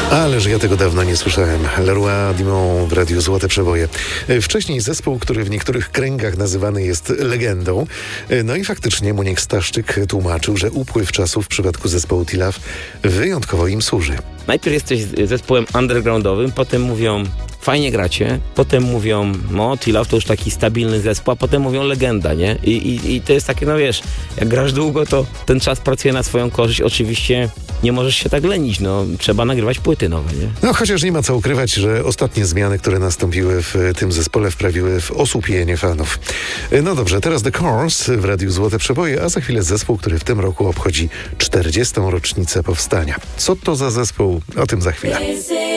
Ależ ja tego dawno nie słyszałem. Leroy Dimond w Radiu Złote Przeboje. Wcześniej zespół, który w niektórych kręgach nazywany jest legendą. No i faktycznie Muniek Staszczyk tłumaczył, że upływ czasu w przypadku zespołu T-Love wyjątkowo im służy. Najpierw jesteś zespołem undergroundowym, potem mówią fajnie gracie, potem mówią no T-Love to już taki stabilny zespół, a potem mówią legenda, nie? I to jest takie, no wiesz, jak grasz długo, to ten czas pracuje na swoją korzyść. Oczywiście nie możesz się tak lenić, no trzeba nagrywać płyty nowe, nie? No chociaż nie ma co ukrywać, że ostatnie zmiany, które nastąpiły w tym zespole, wprawiły w osłupienie fanów. No dobrze, teraz The Cars w Radiu Złote Przeboje, a za chwilę zespół, który w tym roku obchodzi 40. rocznicę powstania. Co to za zespół? O tym za chwilę.